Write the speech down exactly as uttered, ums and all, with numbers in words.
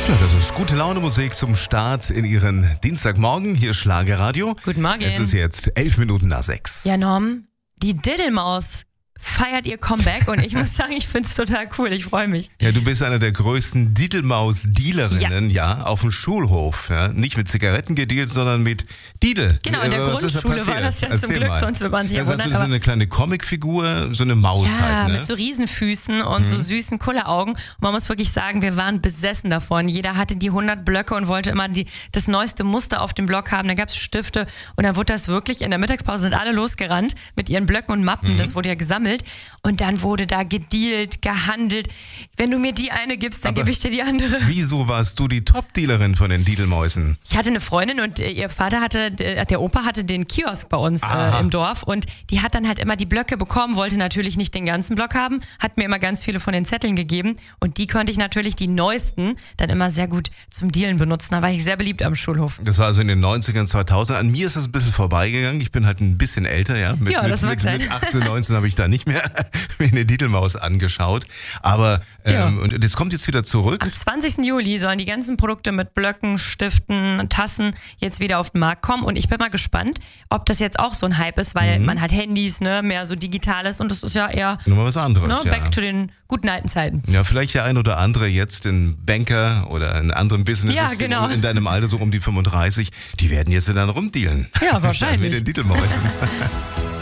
Ja, das ist gute Laune Musik zum Start in Ihren Dienstagmorgen. Hier ist Schlagerradio. Guten Morgen. Es ist jetzt elf Minuten nach sechs. Ja, Norm, die Diddelmaus feiert ihr Comeback und ich muss sagen, ich finde es total cool. Ich freue mich. Ja, du bist einer der größten Didelmaus-Dealerinnen, ja. ja, auf dem Schulhof. Ja. Nicht mit Zigaretten gedealt, sondern mit Didel. Genau, in der Was Grundschule da war das ja Erzähl zum Glück, mal. sonst würde man sich ja ja, wundern. so eine kleine Comicfigur, so eine Maus Ja, halt, ne? mit so Riesenfüßen und mhm. so süßen Kulleraugen. Und man muss wirklich sagen, wir waren besessen davon. Jeder hatte die hundert Blöcke und wollte immer die, das neueste Muster auf dem Block haben. Da gab es Stifte und dann wurde das wirklich, in der Mittagspause sind alle losgerannt mit ihren Blöcken und Mappen. Mhm. Das wurde ja gesammelt. Und dann wurde da gedealt, gehandelt. Wenn du mir die eine gibst, dann gebe ich dir die andere. Wieso warst du die Top-Dealerin von den Didelmäusen? Ich hatte eine Freundin und äh, ihr Vater hatte, der, der Opa hatte den Kiosk bei uns äh, im Dorf und die hat dann halt immer die Blöcke bekommen, wollte natürlich nicht den ganzen Block haben, hat mir immer ganz viele von den Zetteln gegeben und die konnte ich natürlich, die neuesten, dann immer sehr gut zum Dealen benutzen. Da war ich sehr beliebt am Schulhof. Das war also in den neunzigern, zweitausend. An mir ist das ein bisschen vorbeigegangen. Ich bin halt ein bisschen älter, ja. Mit, ja, das mit, mag mit, sein. mit achtzehn, neunzehn habe ich da nicht mehr mir eine Didelmaus angeschaut. Aber ähm, ja. und das kommt jetzt wieder zurück. Am zwanzigsten Juli sollen die ganzen Produkte mit Blöcken, Stiften, Tassen jetzt wieder auf den Markt kommen. Und ich bin mal gespannt, ob das jetzt auch so ein Hype ist, weil mhm. man hat Handys, ne, mehr so Digitales und das ist ja eher nochmal was anderes. Ne, ja. Back to den guten alten Zeiten. Ja, vielleicht der ein oder andere jetzt in Banker oder in anderen Businesses ja, genau. in, in deinem Alter so um die fünfunddreißig, die werden jetzt dann rumdealen. Ja, wahrscheinlich. Mit den Didelmäusen.